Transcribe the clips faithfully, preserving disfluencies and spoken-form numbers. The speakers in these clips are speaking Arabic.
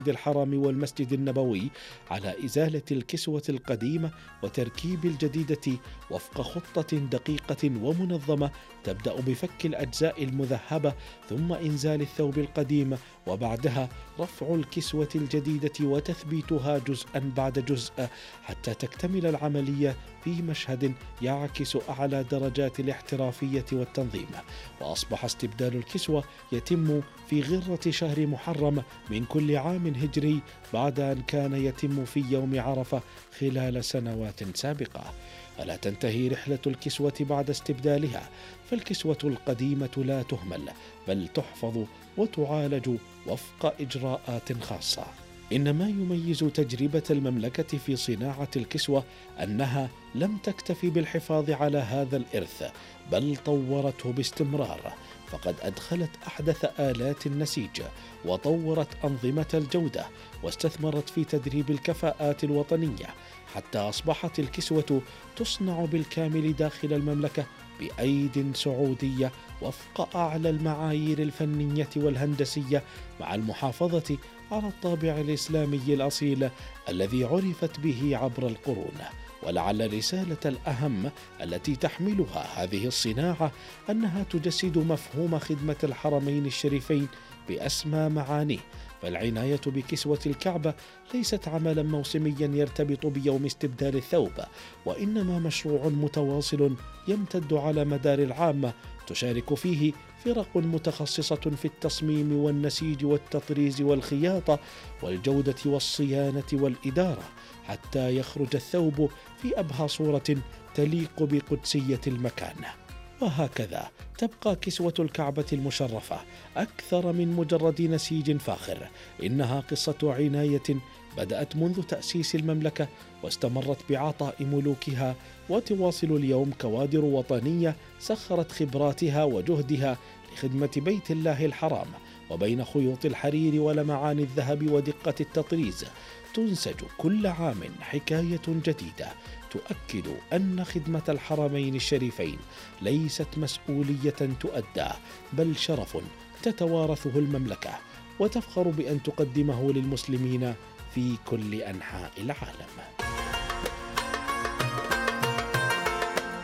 الحرم والمسجد النبوي على إزالة الكسوة القديمة وتركيب الجديدة وفق خطة دقيقة ومنظمة تبدأ بفك الأجزاء المذهبة ثم إنزال الثوب القديم، وبعدها رفع الكسوة الجديدة وتثبيتها جزءا بعد جزء حتى تكتمل العملية في مشهد يعكس أعلى درجات الاحترافية والتنظيم. وأصبح استبدال الكسوة يتم في غرة شهر محرم من كل عام هجري، بعد أن كان يتم في يوم عرفة خلال سنوات سابقة. ألا تنتهي رحلة الكسوة بعد استبدالها، فالكسوة القديمة لا تهمل بل تحفظ وتعالج وفق إجراءات خاصة. إن ما يميز تجربة المملكة في صناعة الكسوة أنها لم تكتفي بالحفاظ على هذا الإرث، بل طورته باستمرار، فقد أدخلت أحدث آلات النسيج وطورت أنظمة الجودة واستثمرت في تدريب الكفاءات الوطنية، حتى أصبحت الكسوة تصنع بالكامل داخل المملكة بأيد سعودية وفق أعلى المعايير الفنية والهندسية، مع المحافظة على الطابع الإسلامي الأصيل الذي عرفت به عبر القرون. ولعل الرسالة الأهم التي تحملها هذه الصناعة أنها تجسد مفهوم خدمة الحرمين الشريفين بأسمى معانيه، فالعناية بكسوة الكعبة ليست عملا موسميا يرتبط بيوم استبدال الثوب، وإنما مشروع متواصل يمتد على مدار العام، تشارك فيه فرق متخصصة في التصميم والنسيج والتطريز والخياطة والجودة والصيانة والإدارة، حتى يخرج الثوب في أبهى صورة تليق بقدسية المكان. وهكذا تبقى كسوة الكعبة المشرفة أكثر من مجرد نسيج فاخر، إنها قصة عناية بدأت منذ تأسيس المملكة واستمرت بعطاء ملوكها، وتواصل اليوم كوادر وطنية سخرت خبراتها وجهدها لخدمة بيت الله الحرام. وبين خيوط الحرير ولمعان الذهب ودقة التطريز تنسج كل عام حكاية جديدة تؤكد أن خدمة الحرمين الشريفين ليست مسؤولية تؤدى، بل شرف تتوارثه المملكة وتفخر بأن تقدمه للمسلمين في كل أنحاء العالم.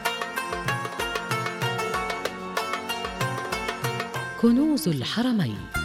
كنوز الحرمين.